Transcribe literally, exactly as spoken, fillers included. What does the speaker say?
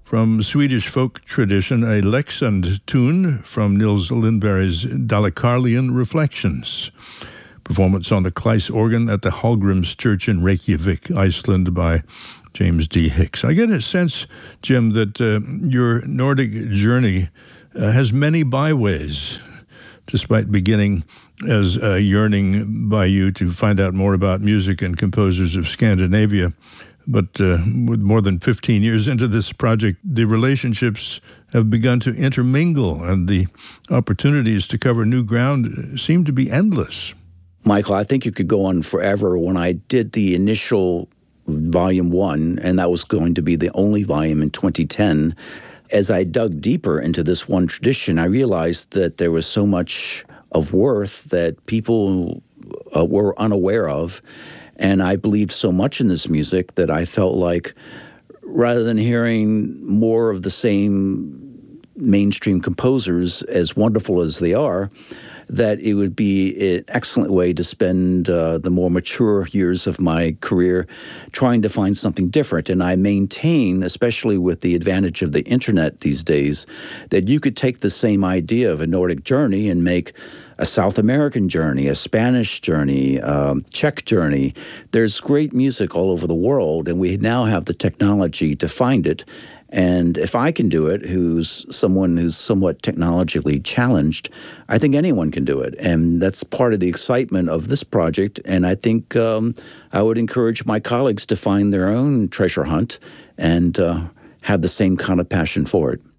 From Swedish folk tradition, a Leksand tune from Nils Lindberg's Dalekarlian Reflections. Performance on the Kleis organ at the Hallgrims Church in Reykjavik, Iceland by James D. Hicks. I get a sense, Jim, that uh, your Nordic journey uh, has many byways, despite beginning as a yearning by you to find out more about music and composers of Scandinavia. But uh, with more than fifteen years into this project, the relationships have begun to intermingle, and the opportunities to cover new ground seem to be endless. Michael, I think you could go on forever. When I did the initial volume one, and that was going to be the only volume in twenty ten, as I dug deeper into this one tradition, I realized that there was so much of worth that people uh, were unaware of. And I believed so much in this music that I felt like rather than hearing more of the same mainstream composers, as wonderful as they are, that it would be an excellent way to spend uh, the more mature years of my career trying to find something different. And I maintain, especially with the advantage of the internet these days, that you could take the same idea of a Nordic journey and make a South American journey, a Spanish journey, um, Czech journey. There's great music all over the world, and we now have the technology to find it. And if I can do it, who's someone who's somewhat technologically challenged, I think anyone can do it. And that's part of the excitement of this project. And I think um, I would encourage my colleagues to find their own treasure hunt and uh, have the same kind of passion for it.